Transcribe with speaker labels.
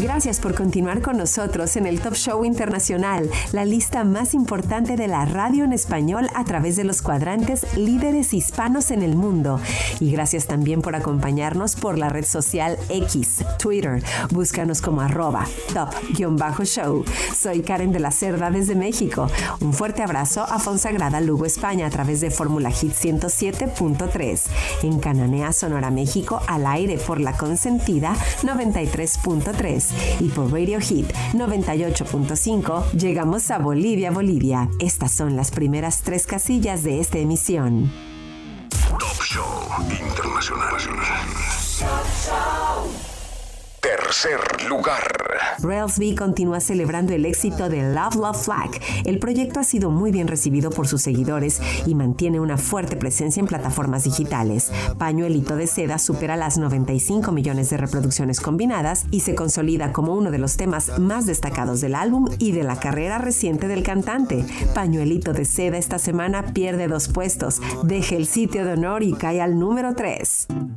Speaker 1: Gracias por continuar con nosotros en el Top Show Internacional, la lista más importante de la radio en español a través de los cuadrantes líderes hispanos en el mundo. Y gracias también por acompañarnos por la red social X, Twitter. Búscanos como @top_show. Soy Karen de la Cerda desde México. Un fuerte abrazo a Fonsagrada, Lugo, España, a través de Fórmula Hit 107.3. En Cananea, Sonora, México, al aire por La Consentida 93.3. Y por Radio Hit 98.5 llegamos a Bolivia. Estas son las primeras 3 casillas de esta emisión.
Speaker 2: Top Show Internacional. Tercer lugar.
Speaker 1: Rails B continúa celebrando el éxito de Love Love Flag. El proyecto ha sido muy bien recibido por sus seguidores y mantiene una fuerte presencia en plataformas digitales. Pañuelito de Seda supera las 95 millones de reproducciones combinadas y se consolida como uno de los temas más destacados del álbum y de la carrera reciente del cantante. Pañuelito de Seda esta semana pierde 2 puestos, deja el sitio de honor y cae al número 3.